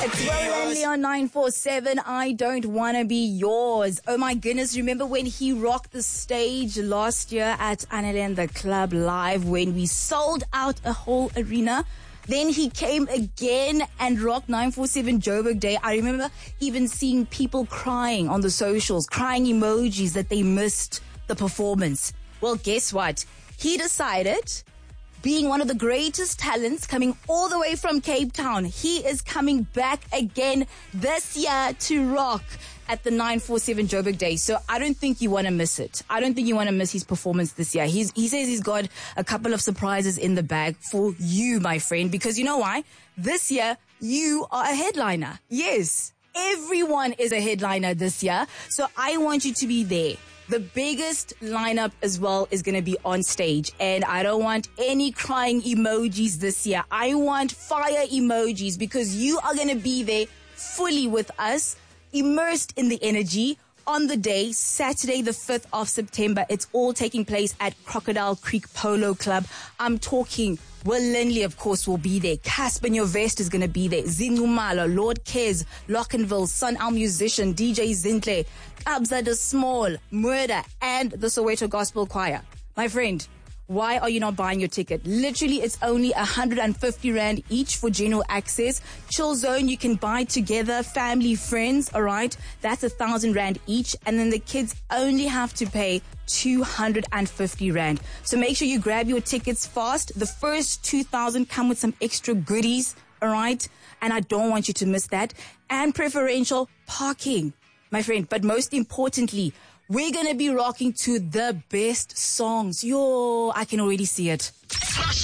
It's Will and Leon 947. I don't want to be yours. Oh my goodness. Remember when he rocked the stage last year at Annalen the Club Live when we sold out a whole arena? Then he came again and rocked 947 Joburg Day. I remember even seeing people crying on the socials, crying emojis that they missed the performance. Well, guess what? He decided, being one of the greatest talents coming all the way from Cape Town, he is coming back again this year to rock at the 947 Joburg Day. So I don't think you want to miss it. I don't think you want to miss his performance this year. He says he's got a couple of surprises in the bag for you, my friend, because you know why? This year, you are a headliner. Yes, everyone is a headliner this year. So I want you to be there. The biggest lineup as well is going to be on stage. And I don't want any crying emojis this year. I want fire emojis because you are going to be there fully with us, immersed in the energy on the day, Saturday, the 5th of September. It's all taking place at Crocodile Creek Polo Club. I'm talking Will Lindley, of course, will be there. Casper Nyovest is going to be there. Zinumalo, Lord Kez, Lockenville, Sun Al Musician, DJ Zintle, Abza the Small, Murder, and the Soweto Gospel Choir. My friend, why are you not buying your ticket? Literally, it's only 150 Rand each for general access. Chill Zone, you can buy together, family, friends, all right? That's 1,000 Rand each. And then the kids only have to pay 250 Rand. So make sure you grab your tickets fast. The first 2,000 come with some extra goodies, all right? And I don't want you to miss that. And preferential parking, my friend. But most importantly, we're going to be rocking to the best songs. Yo, I can already see it.